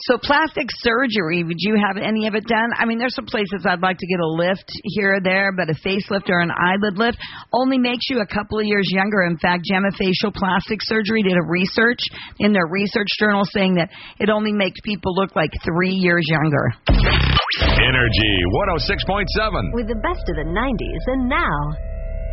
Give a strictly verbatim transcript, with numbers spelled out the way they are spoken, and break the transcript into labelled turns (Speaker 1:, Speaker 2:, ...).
Speaker 1: So plastic surgery, would you have any of it done? I mean, there's some places I'd like to get a lift here or there, but a facelift or an eyelid lift only makes you a couple of years younger. In fact, Gemofacial Plastic Surgery did a research in their research journal saying that it only makes people look like three years younger.
Speaker 2: Energy one oh six point seven.
Speaker 3: With the best of the nineties and now.